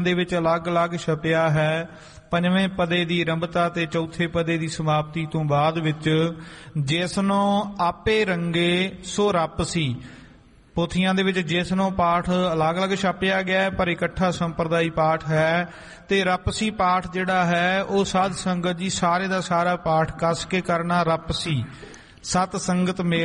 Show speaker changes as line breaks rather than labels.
ਦੇ ਵਿੱਚ ਅਲੱਗ-ਅਲੱਗ ਛਪਿਆ ਹੈ। ਪੰਜਵੇਂ ਪਦੇ ਦੀ ਆਰੰਭਤਾ ਤੇ ਚੌਥੇ ਪਦੇ ਦੀ ਸਮਾਪਤੀ ਤੋਂ ਬਾਅਦ ਵਿੱਚ ਜਿਸਨੂੰ ਆਪੇ ਰੰਗੇ ਸੋ ਰੱਪ ਸੀ। ਪੋਥੀਆਂ ਦੇ ਵਿੱਚ ਜਿਸਨੂੰ ਪਾਠ ਅਲੱਗ-ਅਲੱਗ ਛਾਪਿਆ ਗਿਆ ਪਰ ਇਕੱਠਾ ਸੰਪਰਦਾਈ ਪਾਠ ਹੈ। ਤੇ ਰਪਸੀ ਪਾਠ ਜਿਹੜਾ ਹੈ ਉਹ ਸਾਧ ਸੰਗਤ ਜੀ ਸਾਰੇ ਦਾ ਸਾਰਾ ਪਾਠ ਕੱਸ ਕੇ ਕਰਨਾ। ਰਪਸੀ ਸਤ ਸੰਗਤ ਮੇਲ